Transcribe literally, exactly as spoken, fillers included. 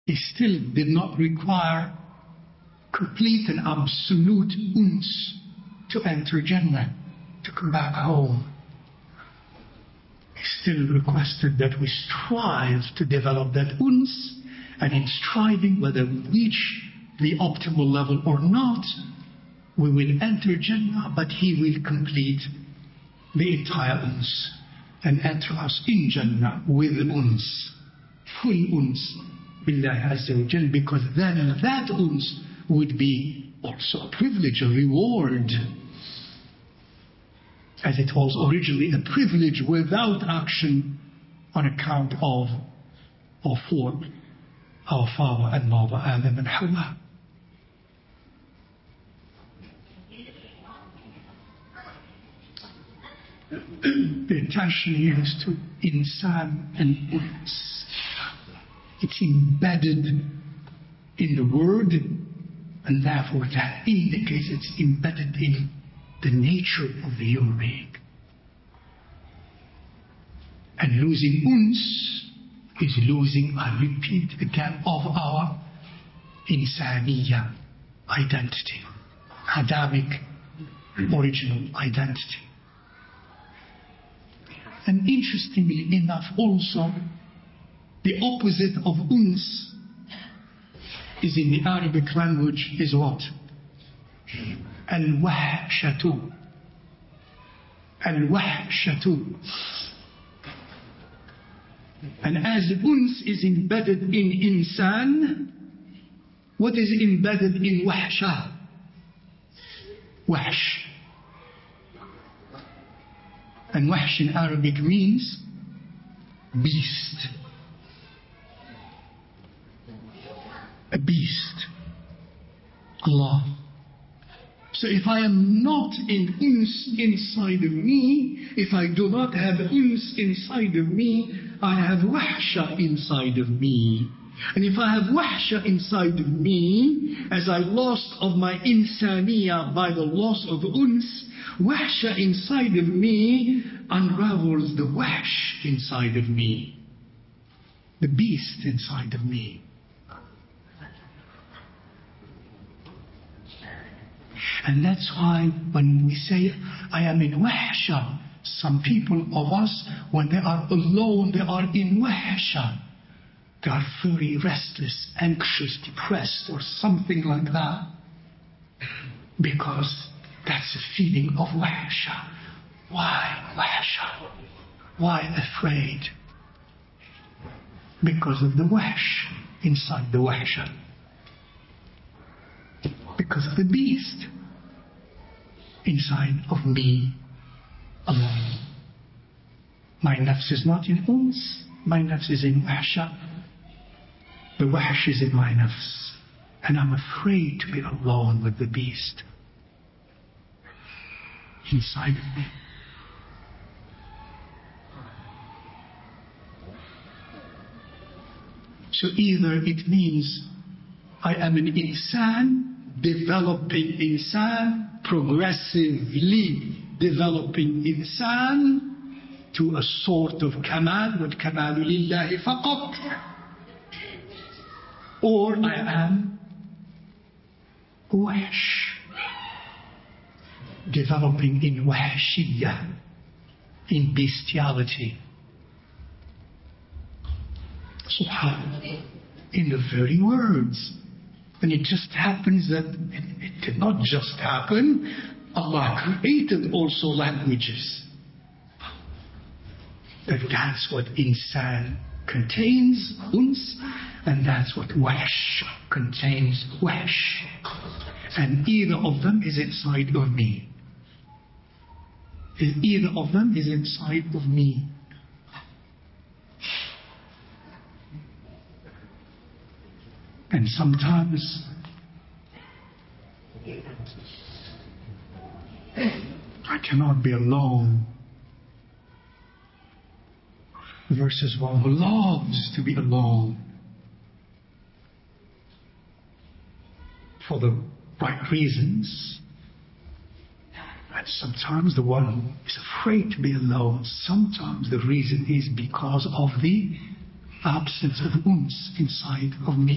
he still did not require complete and absolute uns to enter Jannah, to come back home. He still requested that we strive to develop that uns, and in striving, whether we reach the optimal level or not, we will enter Jannah, but he will complete the entire uns and enter us in Jannah with uns, full uns billahi azza wa jal, because then that uns would be also a privilege, a reward, as it was originally a privilege without action on account of or for our father and mother Adam and Hawa. The intention here is to insan and uns. It's embedded in the word, and therefore that indicates it's embedded in the nature of the human being. And losing uns is losing, I repeat again, of our insaniya identity, Adamic original identity. And interestingly enough also, the opposite of uns is in the Arabic language is what? Al-wahshatu. Al-wahshatu. And as uns is embedded in insan, what is embedded in wahsha? Wahsh. And wahsh in Arabic means beast. A beast. Allah. So if I am not in uns inside of me, if I do not have uns inside of me, I have wahsha inside of me. And if I have wahsha inside of me, as I lost of my insaniya by the loss of uns, wahsha inside of me unravels the wahsh inside of me, the beast inside of me. And that's why when we say, I am in wahsha, some people of us, when they are alone, they are in wahsha. They are very restless, anxious, depressed, or something like that. Because that's a feeling of wahsha. Why wahsha? Why afraid? Because of the wahsh inside the wahsha. Because of the beast inside of me alone. My nafs is not in uns, my nafs is in wahsha. The wahsh is in my nafs, and I'm afraid to be alone with the beast inside of me. So either it means I am an insan, developing insan, progressively developing insan to a sort of kamal, wal kamalu lillahi faqat, or I am wahsh, developing in wahshiyah, in bestiality. Subhanallah, in the very words. And it just happens that it, it did not just happen. Allah created also languages. That that's what insan contains, uns, and that's what wahsh contains, wahsh. And either of them is inside of me. Either of them is inside of me. And sometimes I cannot be alone versus one who loves to be alone for the right reasons. And sometimes the one who is afraid to be alone, sometimes the reason is because of the absence of uns inside of me.